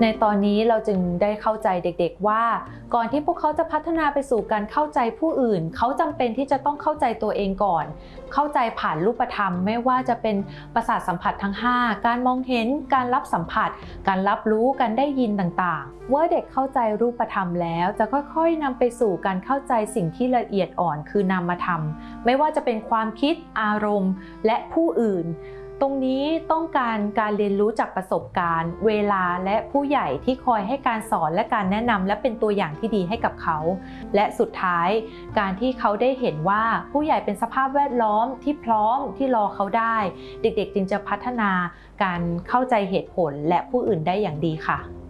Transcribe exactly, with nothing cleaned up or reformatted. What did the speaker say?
ในตอนนี้เราจึงได้เข้าใจเด็กๆว่าก่อนที่พวกเขาจะพัฒนาไปสู่การเข้าใจผู้อื่นเขาจำเป็นที่จะต้องเข้าใจตัวเองก่อนเข้าใจผ่านรูปธรรมไม่ว่าจะเป็นประสาทสัมผัสทั้งห้าการมองเห็นการรับสัมผัสการรับรู้การได้ยินต่างๆเมื่อเด็กเข้าใจรูปธรรมแล้วจะค่อยๆนำไปสู่การเข้าใจสิ่งที่ละเอียดอ่อนคือนามธรรมไม่ว่าจะเป็นความคิดอารมณ์และผู้อื่นตรงนี้ต้องการการเรียนรู้จากประสบการณ์เวลาและผู้ใหญ่ที่คอยให้การสอนและการแนะนำและเป็นตัวอย่างที่ดีให้กับเขาและสุดท้ายการที่เขาได้เห็นว่าผู้ใหญ่เป็นสภาพแวดล้อมที่พร้อมที่รอเขาได้เด็กๆจึงจะพัฒนาการเข้าใจเหตุผลและผู้อื่นได้อย่างดีค่ะ